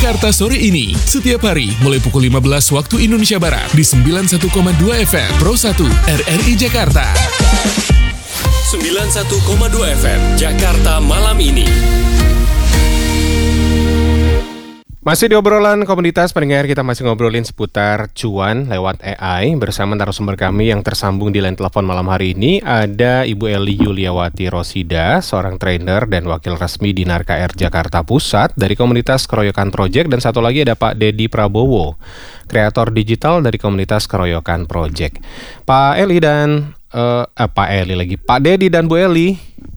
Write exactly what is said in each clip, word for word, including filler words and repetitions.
Jakarta sore ini. Setiap hari mulai pukul lima belas waktu Indonesia Barat di sembilan puluh satu koma dua F M Pro satu R R I Jakarta. sembilan puluh satu koma dua F M Jakarta malam ini. Masih di obrolan komunitas pendengar, kita masih ngobrolin seputar cuan lewat A I bersama narasumber kami yang tersambung di line telepon malam hari ini. Ada Ibu Eli Yuliawati Rosida, seorang trainer dan wakil resmi di Narka Air Jakarta Pusat dari komunitas Keroyokan Project, dan satu lagi ada Pak Dedi Prabowo, kreator digital dari komunitas Keroyokan Project. Pak Eli dan uh, eh, Pak Eli lagi, Pak Dedi dan Bu Eli.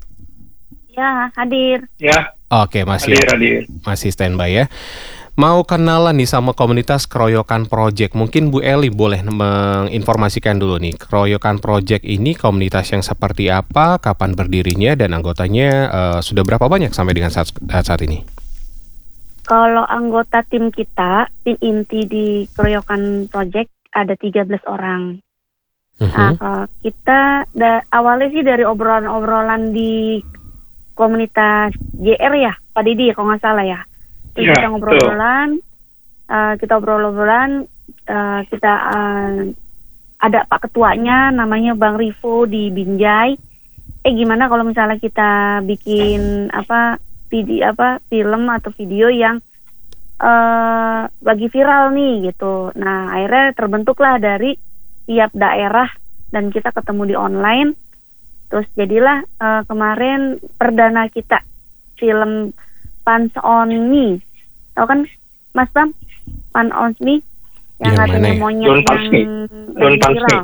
Ya, hadir. Ya. Oke, masih hadir, hadir. masih standby ya. Mau kenalan nih sama komunitas Keroyokan Project. Mungkin Bu Eli boleh menginformasikan dulu nih, Keroyokan Project ini komunitas yang seperti apa, kapan berdirinya, dan anggotanya uh, sudah berapa banyak sampai dengan saat, saat ini? Kalau anggota tim kita, tim inti di Keroyokan Project ada tiga belas orang. Uh-huh. Nah, kalau kita da- awalnya sih dari obrolan-obrolan di komunitas J R ya, Pak Didi kalau nggak salah ya. Terus ya, kita ngobrol-ngobrolan, uh, kita obrol-obrolan, uh, kita uh, ada Pak Ketuanya namanya Bang Rivo di Binjai. Eh gimana kalau misalnya kita bikin apa video apa film atau video yang uh, lagi viral nih gitu. Nah akhirnya terbentuklah dari tiap daerah dan kita ketemu di online. Terus jadilah uh, kemarin perdana kita film Pans on Me. Tahu kan Mas Bam? Pans on Me yang, Yang katanya mana ya? monyet Don't Punch Me. yang Don't Punch viral.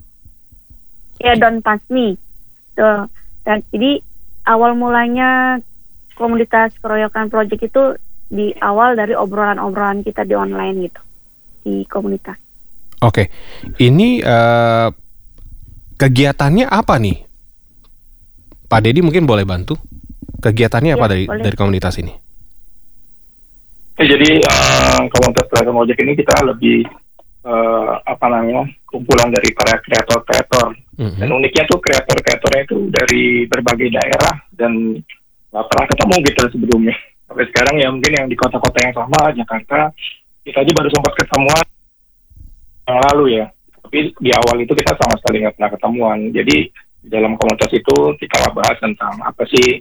Ya, Don't Punch Me. Tuh. Dan jadi awal mulanya komunitas Keroyokan Project itu di awal dari obrolan-obrolan kita di online gitu, di komunitas. Oke, ini uh, kegiatannya apa nih? Pak Dedi mungkin boleh bantu. Kegiatannya apa Ya, dari boleh. dari komunitas ini? Oke, jadi uh, komunitas Keroyokan Project ini kita lebih uh, apa namanya kumpulan dari para kreator-kreator. Mm-hmm. Dan uniknya tuh kreator-kreatornya itu dari berbagai daerah dan nggak pernah ketemu gitu sebelumnya. Sampai sekarang ya mungkin yang di kota-kota yang sama, Jakarta, kita aja baru sempat ketemuan yang lalu ya. Tapi di awal itu kita sama sekali nggak pernah ketemuan. Jadi di dalam komunitas itu kita bahas tentang apa sih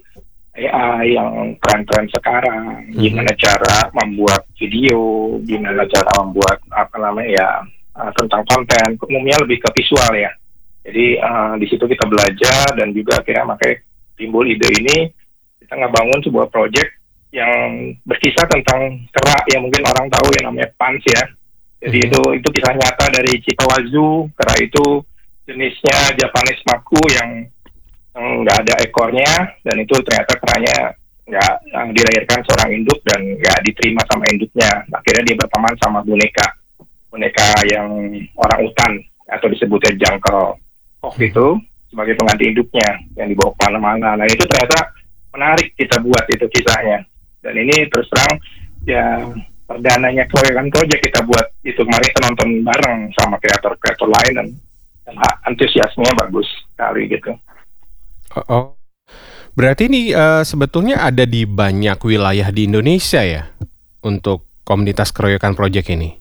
A I yang tren-tren sekarang, mm-hmm. gimana cara membuat video, gimana cara membuat apa namanya ya uh, tentang konten, umumnya lebih ke visual ya. Jadi uh, di situ kita belajar dan juga akhirnya makanya timbul ide ini, kita ngebangun sebuah project yang berkisah tentang kera yang mungkin orang tahu yang namanya Pans ya. Jadi mm-hmm. itu itu kisah nyata dari Chikawazu. Kera itu jenisnya Japanese Maku yang nggak ada ekornya, dan itu ternyata keranya nggak dilahirkan seorang induk dan nggak diterima sama induknya. Akhirnya dia berteman sama boneka, boneka yang orang utan atau disebutnya jangkar waktu itu sebagai pengganti induknya yang dibawa kemana-mana. Nah itu ternyata menarik kita buat itu kisahnya. Dan ini terus terang ya perdananya Keroyokan Project kita buat itu kemarin, kita nonton bareng sama kreator-kreator lain dan, dan antusiasmenya bagus sekali gitu. Oh, oh. Berarti ini uh, sebetulnya ada di banyak wilayah di Indonesia ya untuk komunitas Keroyokan Project ini?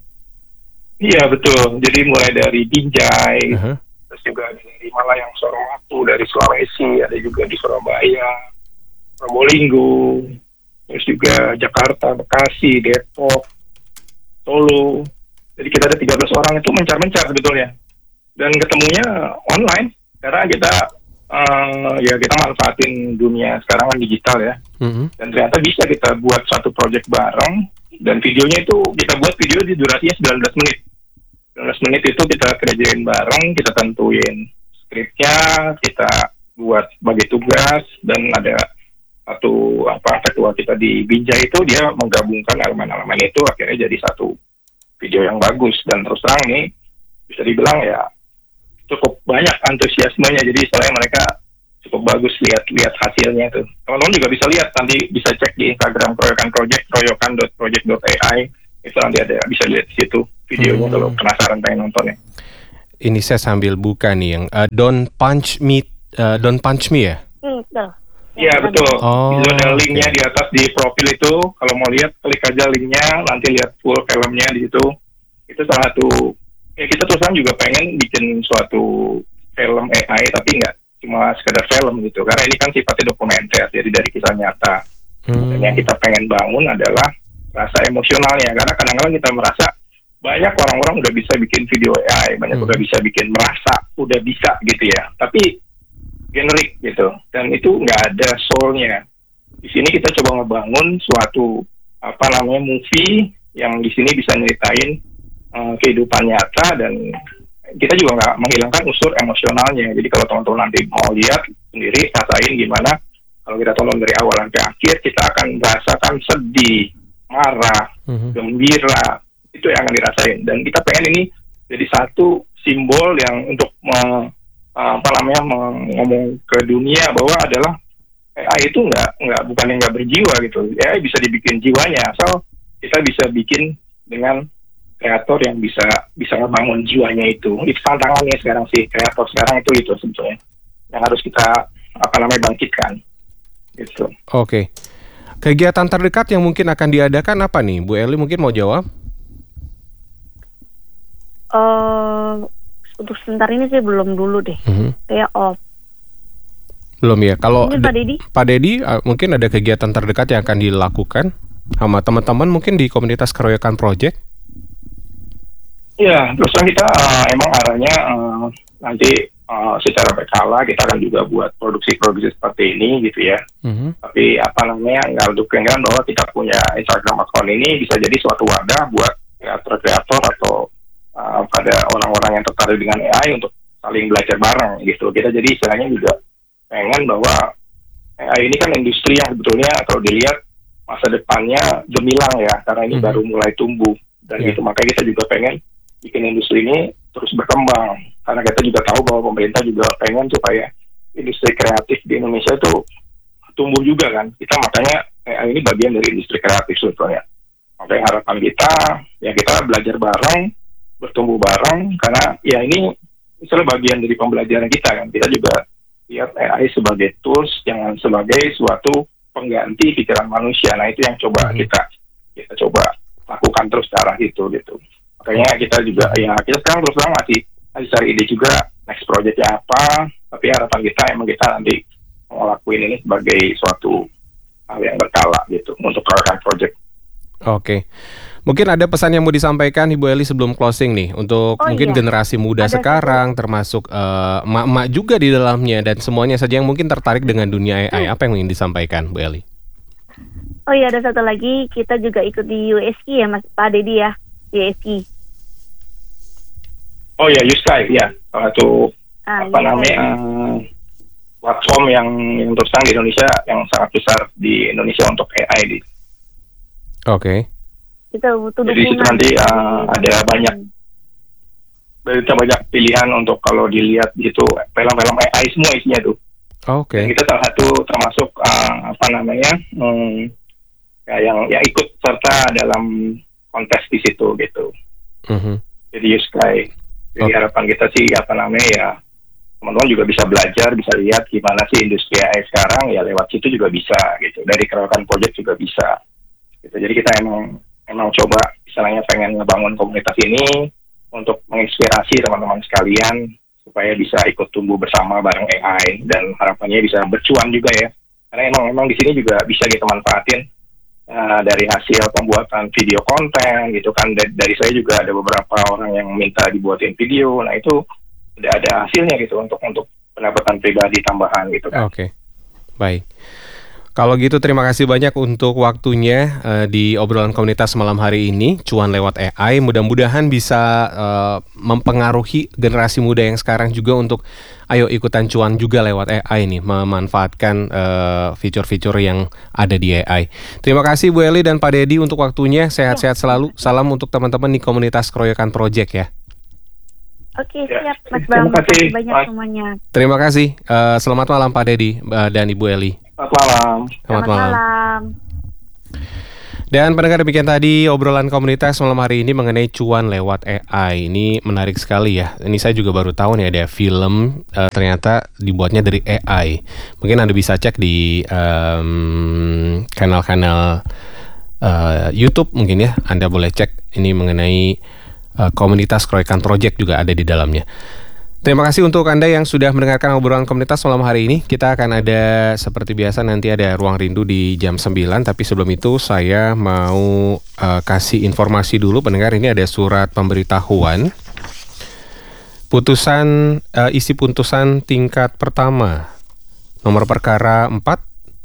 Iya betul, jadi mulai dari Binjai, uh-huh. terus juga dari Malayang, Sorowako, dari Sulawesi, ada juga di Surabaya, Probolinggo, terus juga Jakarta, Bekasi, Depok, Solo. Jadi kita ada tiga belas orang itu mencar-mencar sebetulnya. Dan ketemunya online, karena kita Uh, ya kita manfaatin dunia sekarang kan digital ya, mm-hmm. dan ternyata bisa kita buat satu project bareng, dan videonya itu kita buat video di durasinya sembilan belas menit. sembilan belas menit itu kita kerjain bareng, kita tentuin skripnya, kita buat bagi tugas, dan ada satu apa ketua kita di Binjai itu dia menggabungkan elemen-elemen itu, akhirnya jadi satu video yang bagus. Dan terus terang nih bisa dibilang ya cukup banyak antusiasmenya, jadi soalnya mereka cukup bagus lihat-lihat hasilnya itu. Teman-teman juga bisa lihat, nanti bisa cek di Instagram Keroyokan Project, keroyokan dot project dot a i, itu nanti ada bisa lihat di situ videonya hmm. kalau penasaran pengen nontonnya. Ini saya sambil buka nih yang uh, Don't Punch Me, uh, Don't Punch Me ya? Hmm, betul. Iya betul. Oh, Itu ada linknya oke. di atas di profil itu. Kalau mau lihat, klik aja linknya, nanti lihat full filmnya di situ. Itu salah satu. Ya kita terus terang juga pengen bikin suatu film A I, tapi nggak cuma sekedar film gitu. Karena ini kan sifatnya dokumenter, jadi dari kisah nyata. Hmm. Dan yang kita pengen bangun adalah rasa emosionalnya. Karena kadang-kadang kita merasa banyak orang-orang udah bisa bikin video A I, banyak Hmm. udah bisa bikin merasa, udah bisa gitu ya. Tapi generik gitu, dan itu nggak ada soul-nya. Di sini kita coba ngebangun suatu apa namanya movie yang di sini bisa nyeritain uh, kehidupan nyata, dan kita juga nggak menghilangkan unsur emosionalnya. Jadi kalau teman-teman nanti mau lihat sendiri, rasain gimana kalau kita tonton dari awal sampai akhir, kita akan merasakan sedih, marah, Mhm. gembira, itu yang akan dirasain. Dan kita pengen ini jadi satu simbol yang untuk me- apa namanya ngomong ke dunia bahwa adalah A I itu nggak nggak bukan yang nggak berjiwa gitu. A I bisa dibikin jiwanya, asal kita bisa bikin dengan kreator yang bisa bisa ngebangun jiwanya itu. Itu tantangannya sekarang sih, kreator sekarang itu itu sebetulnya yang harus kita apa namanya bangkitkan gitu. Oke. Kegiatan terdekat yang mungkin akan diadakan apa nih? Bu Eli mungkin mau jawab? Eh, untuk sebentar ini sih belum dulu deh. Mhm. Kayak off. Belum ya. Kalau Mungkin Pak Dedi? Pak Dedi, uh, mungkin ada kegiatan terdekat yang akan dilakukan sama teman-teman mungkin di komunitas Keroyokan Project? Iya, terus terang kita uh, emang arahnya uh, nanti uh, secara berkala kita akan juga buat produksi-produksi seperti ini gitu ya. Mhm. Tapi apa namanya, nggak untuk keinginan bahwa kita punya Instagram account ini bisa jadi suatu wadah buat kreator-kreator atau uh, pada orang-orang yang tertarik dengan A I untuk saling belajar bareng gitu. Kita jadi istilahnya juga pengen bahwa A I ini kan industri yang sebetulnya kalau dilihat masa depannya gemilang ya, karena ini Mhm. baru mulai tumbuh. Dan Yeah. gitu, makanya kita juga pengen bikin industri ini terus berkembang. Karena kita juga tahu bahwa pemerintah juga pengen supaya industri kreatif di Indonesia itu tumbuh juga kan. Kita makanya A I ini bagian dari industri kreatif sebetulnya. Makanya harapan kita, ya kita belajar bareng, bertumbuh bareng, karena ya ini misalnya bagian dari pembelajaran kita kan. Kita juga lihat A I sebagai tools, jangan sebagai suatu pengganti pikiran manusia. Nah itu yang coba Mhm. kita kita coba lakukan terus ke arah itu gitu. Makanya kita juga ya kita sekarang terus terang masih masih cari ide juga next projectnya apa. Tapi harapan kita emang kita nanti mau lakuin ini sebagai suatu hal yang berkala gitu untuk Keroyokan Project. Oke. Mungkin ada pesan yang mau disampaikan Ibu Eli sebelum closing nih untuk Oh, mungkin iya. generasi muda Ada sekarang termasuk eh, emak-emak juga di dalamnya dan semuanya saja yang mungkin tertarik dengan dunia A I. Apa yang ingin disampaikan Bu Eli? Oh iya, ada satu lagi, kita juga ikut di U S K ya Mas Pak Dedi ya, U S K. Oh ya, Yuskai ya, salah satu Ah, apa iya, namanya iya. eh, platform yang yang terus terang di Indonesia yang sangat besar di Indonesia untuk A I di. Oke. Kita butuh Jadi situ dukungan. nanti, uh, ada banyak Dari banyak pilihan untuk kalau dilihat gitu film-film A I semua isinya tuh. Oke. Dan kita salah satu termasuk uh, apa namanya hmm, ya, yang ya ikut serta dalam kontes di situ gitu. Mhm. Jadi Yuskai. Jadi Oke. harapan kita sih apa namanya ya teman-teman juga bisa belajar, bisa lihat gimana sih industri A I sekarang ya lewat situ juga bisa gitu. Dari Keroyokan Project juga bisa. Gitu. Jadi kita emang emang coba istilahnya pengen ngebangun komunitas ini untuk menginspirasi teman-teman sekalian supaya bisa ikut tumbuh bersama bareng A I dan harapannya bisa bercuan juga ya. Karena emang emang di sini juga bisa kita manfaatin uh, dari hasil pembuatan video konten gitu kan. Dari, dari saya juga ada beberapa orang yang minta dibuatin video. Nah itu udah ada hasilnya gitu untuk untuk pendapatan pribadi tambahan gitu kan. Oke. Baik. Kalau gitu terima kasih banyak untuk waktunya eh, di obrolan komunitas malam hari ini, cuan lewat A I. Mudah-mudahan bisa eh, mempengaruhi generasi muda yang sekarang juga untuk ayo ikutan cuan juga lewat A I nih, memanfaatkan eh, fitur-fitur yang ada di A I. Terima kasih Bu Eli dan Pak Dedi untuk waktunya. Sehat-sehat selalu. Salam untuk teman-teman di komunitas Keroyokan Project ya. Oke, Ya. siap Mas Terima Bang. kasih, Terima banyak Mas. semuanya. Terima kasih. Eh, selamat malam Pak Dedi eh, dan Ibu Eli. Selamat malam. Selamat malam. malam. Dan pendengar, demikian tadi obrolan komunitas malam hari ini mengenai cuan lewat A I. Ini menarik sekali ya. Ini saya juga baru tahu nih ada film uh, ternyata dibuatnya dari A I. Mungkin Anda bisa cek di um, kanal-kanal uh, YouTube mungkin ya. Anda boleh cek ini mengenai uh, komunitas Kroikan Project juga ada di dalamnya. Terima kasih untuk Anda yang sudah mendengarkan obrolan komunitas malam hari ini. Kita akan ada seperti biasa nanti ada Ruang Rindu di jam sembilan. Tapi sebelum itu saya mau uh, kasih informasi dulu pendengar. Ini ada surat pemberitahuan putusan uh, isi putusan tingkat pertama nomor perkara empat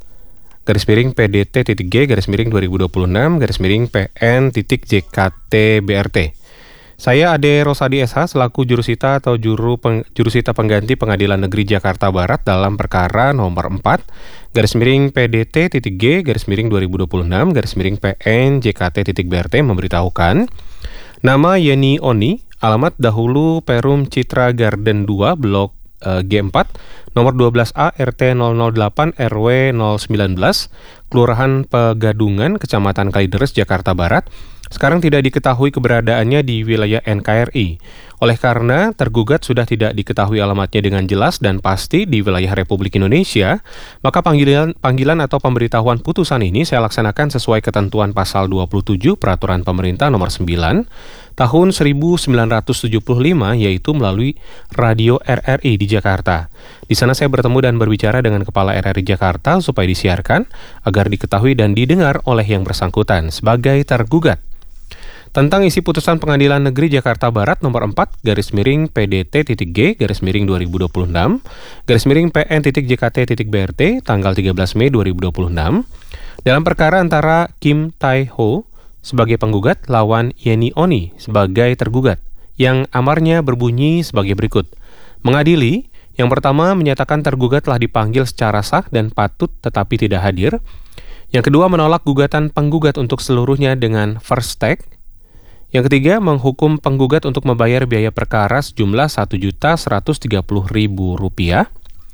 garis miring P D T titik G garis miring dua ribu dua puluh enam garis miring P N titik J K T B R T. Saya Ade Rosadi S H selaku jurusita atau juru peng, jurusita pengganti Pengadilan Negeri Jakarta Barat dalam perkara nomor empat garis miring P D T titik G garis miring dua ribu dua puluh enam garis miring P N J K T titik B R T memberitahukan nama Yeni Oni, alamat Dahulu Perum Citra Garden dua Blok eh, G empat nomor dua belas A R T nol nol delapan R W nol sembilan belas Kelurahan Pegadungan Kecamatan Kalideres Jakarta Barat sekarang tidak diketahui keberadaannya di wilayah N K R I. Oleh karena tergugat sudah tidak diketahui alamatnya dengan jelas dan pasti di wilayah Republik Indonesia, maka panggilan panggilan atau pemberitahuan putusan ini saya laksanakan sesuai ketentuan pasal dua puluh tujuh Peraturan Pemerintah Nomor sembilan Tahun seribu sembilan ratus tujuh puluh lima, yaitu melalui Radio R R I di Jakarta. Di sana saya bertemu dan berbicara dengan Kepala R R I Jakarta supaya disiarkan agar diketahui dan didengar oleh yang bersangkutan sebagai tergugat. Tentang isi putusan Pengadilan Negeri Jakarta Barat nomor empat garis miring P D T titik G garis miring dua ribu dua puluh enam garis miring P N titik J K T titik B R T tanggal tiga belas Mei dua ribu dua puluh enam dalam perkara antara Kim Tai Ho sebagai penggugat lawan Yeni Oni sebagai tergugat yang amarnya berbunyi sebagai berikut. Mengadili, yang pertama menyatakan tergugat telah dipanggil secara sah dan patut tetapi tidak hadir. Yang kedua menolak gugatan penggugat untuk seluruhnya dengan first take. Yang ketiga, menghukum penggugat untuk membayar biaya perkara sejumlah satu juta seratus tiga puluh ribu rupiah.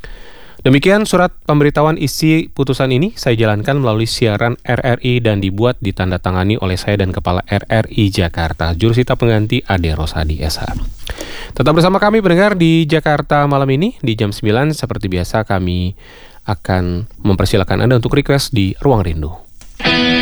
Demikian surat pemberitahuan isi putusan ini saya jalankan melalui siaran R R I dan dibuat ditandatangani oleh saya dan Kepala R R I Jakarta, jurusita pengganti Ade Rosadi S H. Tetap bersama kami pendengar di Jakarta malam ini di jam sembilan. Seperti biasa kami akan mempersilakan Anda untuk request di Ruang Rindu.